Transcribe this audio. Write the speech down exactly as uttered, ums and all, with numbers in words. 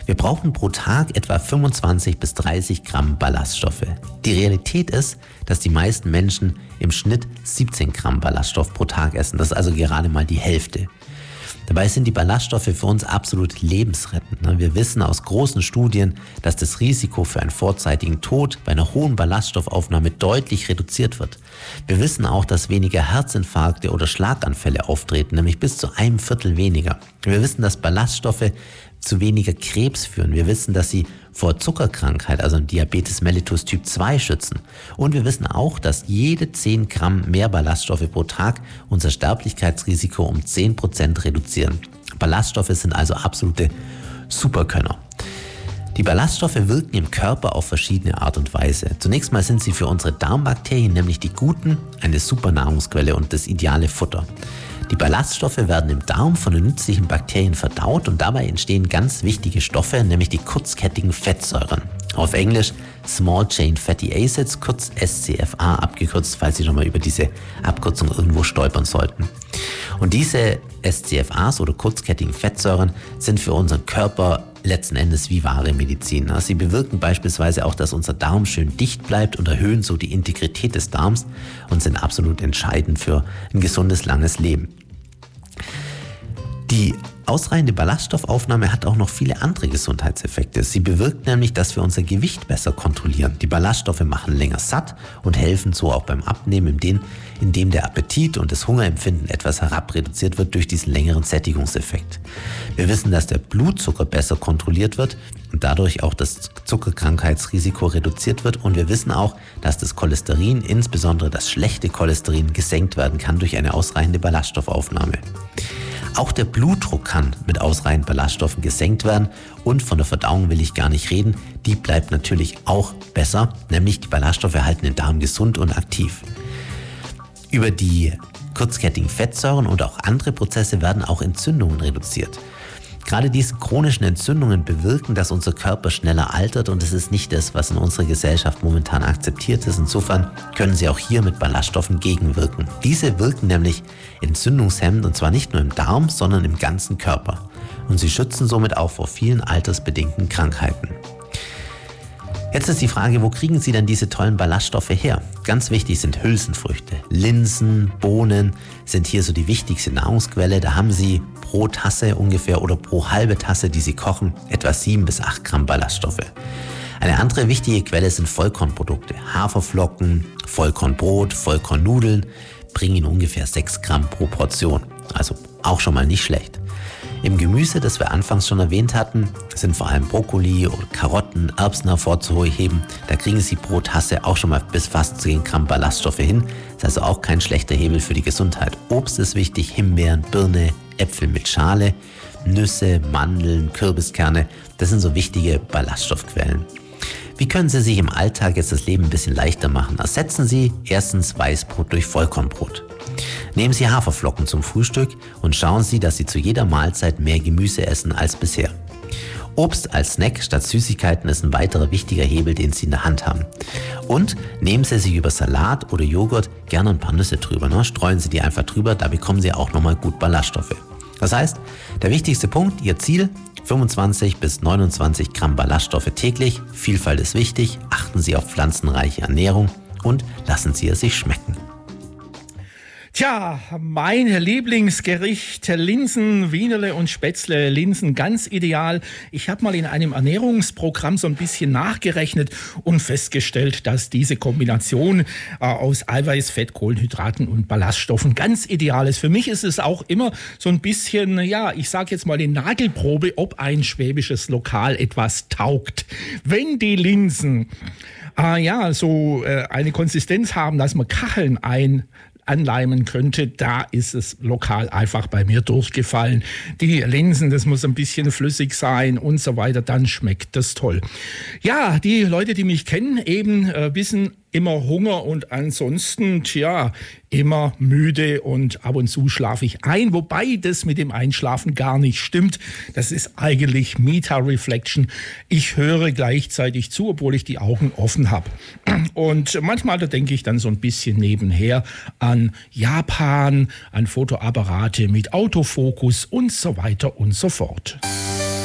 Wir brauchen pro Tag etwa fünfundzwanzig bis dreißig Gramm Ballaststoffe. Die Realität ist, dass die meisten Menschen im Schnitt siebzehn Gramm Ballaststoff pro Tag essen. Das ist also gerade mal die Hälfte. Dabei sind die Ballaststoffe für uns absolut lebensrettend. Wir wissen aus großen Studien, dass das Risiko für einen vorzeitigen Tod bei einer hohen Ballaststoffaufnahme deutlich reduziert wird. Wir wissen auch, dass weniger Herzinfarkte oder Schlaganfälle auftreten, nämlich bis zu einem Viertel weniger. Wir wissen, dass Ballaststoffe zu weniger Krebs führen. Wir wissen, dass sie vor Zuckerkrankheit, also Diabetes mellitus Typ zwei schützen. Und wir wissen auch, dass jede zehn Gramm mehr Ballaststoffe pro Tag unser Sterblichkeitsrisiko um zehn Prozent reduzieren. Ballaststoffe sind also absolute Superkönner. Die Ballaststoffe wirken im Körper auf verschiedene Art und Weise. Zunächst mal sind sie für unsere Darmbakterien, nämlich die guten, eine super Nahrungsquelle und das ideale Futter. Die Ballaststoffe werden im Darm von den nützlichen Bakterien verdaut und dabei entstehen ganz wichtige Stoffe, nämlich die kurzkettigen Fettsäuren. Auf Englisch Small Chain Fatty Acids, kurz S C F A abgekürzt, falls Sie schon mal über diese Abkürzung irgendwo stolpern sollten. Und diese S C F As oder kurzkettigen Fettsäuren sind für unseren Körper letzten Endes wie wahre Medizin. Sie bewirken beispielsweise auch, dass unser Darm schön dicht bleibt und erhöhen so die Integrität des Darms und sind absolut entscheidend für ein gesundes, langes Leben. Die ausreichende Ballaststoffaufnahme hat auch noch viele andere Gesundheitseffekte. Sie bewirkt nämlich, dass wir unser Gewicht besser kontrollieren. Die Ballaststoffe machen länger satt und helfen so auch beim Abnehmen, indem der Appetit und das Hungerempfinden etwas herabreduziert wird durch diesen längeren Sättigungseffekt. Wir wissen, dass der Blutzucker besser kontrolliert wird und dadurch auch das Zuckerkrankheitsrisiko reduziert wird. Und wir wissen auch, dass das Cholesterin, insbesondere das schlechte Cholesterin, gesenkt werden kann durch eine ausreichende Ballaststoffaufnahme. Auch der Blutdruck kann mit ausreichend Ballaststoffen gesenkt werden und von der Verdauung will ich gar nicht reden. Die bleibt natürlich auch besser, nämlich die Ballaststoffe halten den Darm gesund und aktiv. Über die kurzkettigen Fettsäuren und auch andere Prozesse werden auch Entzündungen reduziert. Gerade diese chronischen Entzündungen bewirken, dass unser Körper schneller altert und es ist nicht das, was in unserer Gesellschaft momentan akzeptiert ist. Insofern können sie auch hier mit Ballaststoffen gegenwirken. Diese wirken nämlich entzündungshemmend und zwar nicht nur im Darm, sondern im ganzen Körper. Und sie schützen somit auch vor vielen altersbedingten Krankheiten. Jetzt ist die Frage, wo kriegen Sie denn diese tollen Ballaststoffe her? Ganz wichtig sind Hülsenfrüchte. Linsen, Bohnen sind hier so die wichtigste Nahrungsquelle. Da haben Sie pro Tasse ungefähr oder pro halbe Tasse, die Sie kochen, etwa sieben bis acht Gramm Ballaststoffe. Eine andere wichtige Quelle sind Vollkornprodukte. Haferflocken, Vollkornbrot, Vollkornnudeln bringen Ihnen ungefähr sechs Gramm pro Portion. Also auch schon mal nicht schlecht. Im Gemüse, das wir anfangs schon erwähnt hatten, sind vor allem Brokkoli oder Karotten, Erbsen hervorzuheben. Da kriegen Sie pro Tasse auch schon mal bis fast zehn Gramm Ballaststoffe hin. Das ist also auch kein schlechter Hebel für die Gesundheit. Obst ist wichtig, Himbeeren, Birne, Äpfel mit Schale, Nüsse, Mandeln, Kürbiskerne. Das sind so wichtige Ballaststoffquellen. Wie können Sie sich im Alltag jetzt das Leben ein bisschen leichter machen? Ersetzen Sie erstens Weißbrot durch Vollkornbrot. Nehmen Sie Haferflocken zum Frühstück und schauen Sie, dass Sie zu jeder Mahlzeit mehr Gemüse essen als bisher. Obst als Snack statt Süßigkeiten ist ein weiterer wichtiger Hebel, den Sie in der Hand haben. Und nehmen Sie sich über Salat oder Joghurt gerne ein paar Nüsse drüber. Ne? Streuen Sie die einfach drüber, da bekommen Sie auch nochmal gut Ballaststoffe. Das heißt, der wichtigste Punkt, Ihr Ziel, fünfundzwanzig bis neunundzwanzig Gramm Ballaststoffe täglich. Vielfalt ist wichtig, achten Sie auf pflanzenreiche Ernährung und lassen Sie es sich schmecken. Tja, mein Lieblingsgericht, Linsen, Wienerle und Spätzle. Linsen, ganz ideal. Ich habe mal in einem Ernährungsprogramm so ein bisschen nachgerechnet und festgestellt, dass diese Kombination äh, aus Eiweiß, Fett, Kohlenhydraten und Ballaststoffen ganz ideal ist. Für mich ist es auch immer so ein bisschen, ja, ich sage jetzt mal die Nagelprobe, ob ein schwäbisches Lokal etwas taugt. Wenn die Linsen äh, ja so äh, eine Konsistenz haben, dass man Kacheln ein anleimen könnte, da ist es lokal einfach bei mir durchgefallen. Die Linsen, das muss ein bisschen flüssig sein und so weiter, dann schmeckt das toll. Ja, die Leute, die mich kennen, eben äh, wissen, immer Hunger und ansonsten, tja, immer müde und ab und zu schlafe ich ein, wobei das mit dem Einschlafen gar nicht stimmt. Das ist eigentlich Meta-Reflection. Ich höre gleichzeitig zu, obwohl ich die Augen offen habe. Und manchmal, da denke ich dann so ein bisschen nebenher an Japan, an Fotoapparate mit Autofokus und so weiter und so fort.